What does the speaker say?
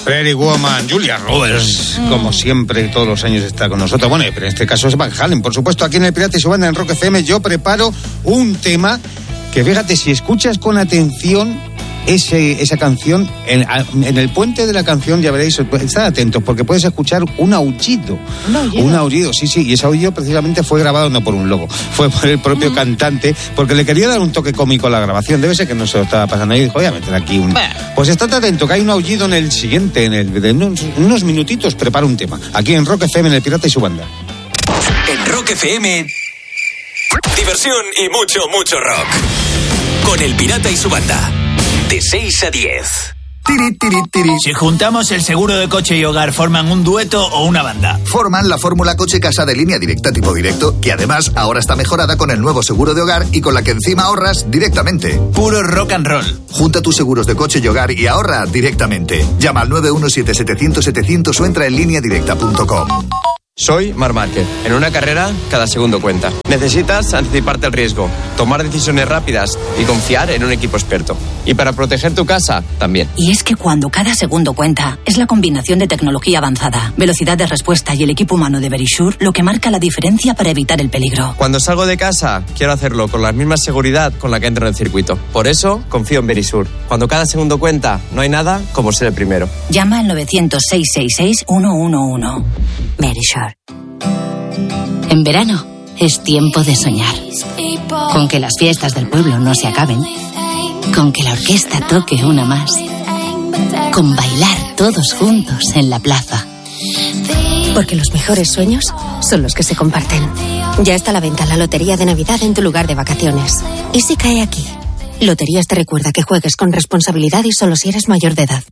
Pretty Woman, Julia Roberts, como siempre, todos los años está con nosotros. Bueno, pero en este caso es Van Halen, por supuesto. Aquí en El Pirata y su Banda, en Rock FM, yo preparo un tema que, fíjate, si escuchas con atención esa canción, en el puente de la canción, ya veréis, estad atentos, porque puedes escuchar un aullido. Un aullido, sí, y ese aullido precisamente fue grabado no por un lobo, fue por el propio cantante, porque le quería dar un toque cómico a la grabación. Debe ser que no se lo estaba pasando ahí, dijo, voy a meter aquí un... Pues estate atento, que hay un aullido en el siguiente, en unos minutitos, prepara un tema. Aquí en Rock FM, en El Pirata y su Banda. En Rock FM, diversión y mucho, mucho rock. Con El Pirata y su Banda. De 6 a 10. Si juntamos el seguro de coche y hogar, ¿forman un dueto o una banda? Forman la fórmula coche-casa de Línea Directa tipo directo, que además ahora está mejorada con el nuevo seguro de hogar y con la que encima ahorras directamente. Puro rock and roll. Junta tus seguros de coche y hogar y ahorra directamente. Llama al 917-700-700 o entra en lineadirecta.com. Soy Marc Márquez. En una carrera, cada segundo cuenta. Necesitas anticiparte al riesgo, tomar decisiones rápidas y confiar en un equipo experto. Y para proteger tu casa, también. Y es que cuando cada segundo cuenta, es la combinación de tecnología avanzada, velocidad de respuesta y el equipo humano de Verisure lo que marca la diferencia para evitar el peligro. Cuando salgo de casa, quiero hacerlo con la misma seguridad con la que entro en el circuito. Por eso, confío en Verisure. Cuando cada segundo cuenta, no hay nada como ser el primero. Llama al 900-666-111. Verisure. En verano es tiempo de soñar. Con que las fiestas del pueblo no se acaben. Con que la orquesta toque una más. Con bailar todos juntos en la plaza. Porque los mejores sueños son los que se comparten. Ya está a la venta la Lotería de Navidad en tu lugar de vacaciones. ¿Y si cae aquí? Loterías te recuerda que juegues con responsabilidad y solo si eres mayor de edad.